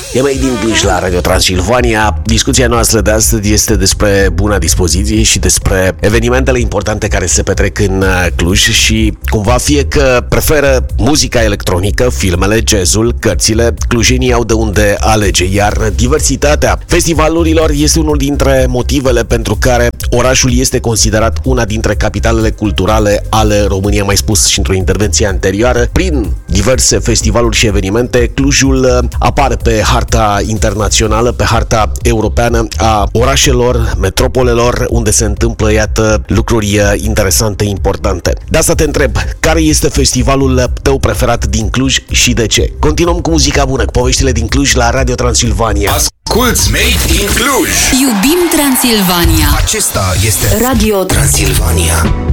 E Made in Cluj la Radio Transilvania. Discuția noastră de astăzi este despre buna dispoziție și despre evenimentele importante care se petrec în Cluj și cumva fie că preferă muzica electronică, filmele, jazzul, cărțile, clujenii au de unde alege, iar diversitatea festivalurilor este unul dintre motivele pentru care orașul este considerat una dintre capitalele culturale ale României, mai spus și într-o intervenție anterioară. Prin diverse festivaluri și evenimente, Clujul apare pe harta internațională, pe harta europeană a orașelor, metropolelor, unde se întâmplă, iată, lucruri interesante, importante. De asta te întreb, care este festivalul tău preferat din Cluj și de ce? Continuăm cu muzica bună, cu poveștile din Cluj la Radio Transilvania. Asculți Made in Cluj! Iubim Transilvania! Acesta este Radio Transilvania.